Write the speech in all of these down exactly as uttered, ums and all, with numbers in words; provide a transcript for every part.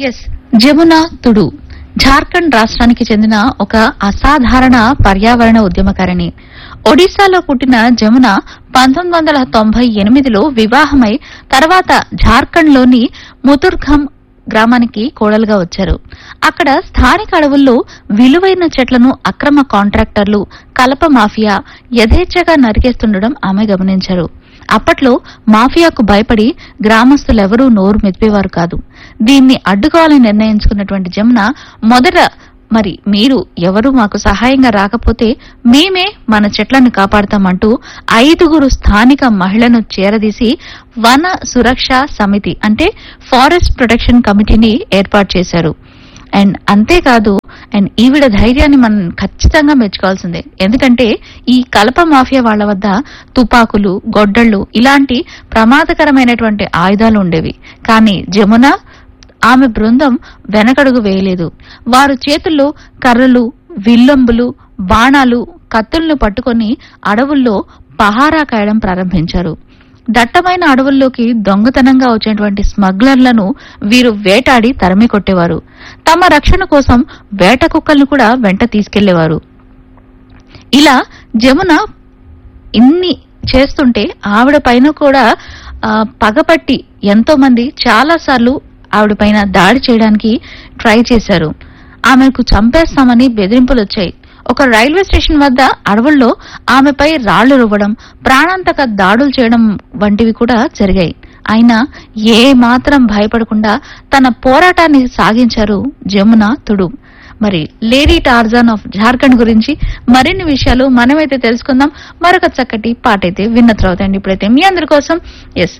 Yes Jamuna తుడు జార్ఖండ్ రాష్ట్రానికి చెందిన ఒక అసాధారణ పర్యావరణ ఉద్యమకారిణి. ఒడిశాలో పుట్టిన జమున పంతొమ్మిది వందల తొంభై ఎనిమిదిలో వివాహమై తర్వాత జార్ఖండ్ లోని ముతుర్ఖం గ్రామానికి కోడలుగా వచ్చారు. అక్కడ స్థానిక అడవుల్లో విలువైన చెట్లను అక్రమ కాంట్రాక్టర్లు, కలప మాఫియా యథేచ్ఛగా నరికేస్తుండడం ఆమె గమనించారు. అప్పట్లో మాఫియాకు భయపడి గ్రామస్తులెవరూ నోరు మెదిపేవారు కాదు. దీన్ని అడ్డుకోవాలని నిర్ణయించుకున్నటువంటి జమున మొదట మరి మీరు ఎవరు మాకు సహాయంగా రాకపోతే మేమే మన చెట్లను కాపాడతామంటూ ఐదుగురు స్థానిక మహిళను చేరదీసి వన సురక్ష సమితి అంటే ఫారెస్ట్ ప్రొటెక్షన్ కమిటీని ఏర్పాటు చేశారు. అండ్ అంతేకాదు అండ్ ఈవిడ ధైర్యాన్ని మనం ఖచ్చితంగా మెచ్చుకోవాల్సిందే. ఎందుకంటే ఈ కలప మాఫియా వాళ్ల వద్ద తుపాకులు, గొడ్డళ్లు ఇలాంటి ప్రమాదకరమైనటువంటి ఆయుధాలు ఉండేవి. కానీ జమున ఆమె బృందం వెనకడుగు వేయలేదు. వారు చేతుల్లో కర్రలు, విల్లంబులు, బాణాలు, కత్తులను పట్టుకుని అడవుల్లో పహారా కాయడం ప్రారంభించారు. దట్టమైన అడవుల్లోకి దొంగతనంగా వచ్చేటువంటి స్మగ్లర్లను వీరు వేటాడి తరిమి కొట్టేవారు. తమ రక్షణ కోసం వేట కుక్కలను కూడా వెంట తీసుకెళ్లేవారు. ఇలా జమున ఇన్ని చేస్తుంటే ఆవిడ పైన కూడా పగపట్టి ఎంతో మంది చాలా సార్లు ఆవిడ పైన దాడి చేయడానికి ట్రై చేశారు. ఆమెకు చంపేస్తామని బెదిరింపులు వచ్చాయి. ఒక రైల్వే స్టేషన్ వద్ద అడవుల్లో ఆమెపై రాళ్లు రువ్వడం, ప్రాణాంతక దాడులు చేయడం వంటివి కూడా జరిగాయి. అయినా ఏ మాత్రం భయపడకుండా తన పోరాటాన్ని సాగించారు జమున తుడు. మరి లేడీ టార్జాన్ ఆఫ్ జార్ఖండ్ గురించి మరిన్ని విషయాలు మనమైతే తెలుసుకుందాం. మరొక చక్కటి పాటైతే విన్న తర్వాత అండి. ఇప్పుడైతే మీ అందరి కోసం ఎస్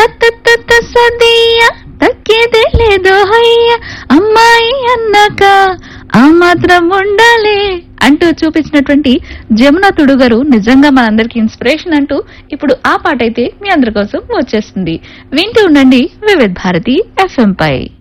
తగ్గేదే లేదో హయ్య అమ్మాయి అన్నాక ఆ మాత్రం ఉండాలి అంటూ చూపించినటువంటి జమున తుడు గారు నిజంగా మనందరికి ఇన్స్పిరేషన్ అంటూ ఇప్పుడు ఆ పాట అయితే మీ అందరి కోసం వచ్చేస్తుంది. వింటూ ఉండండి వివిధ భారతి ఎఫ్ఎం పై.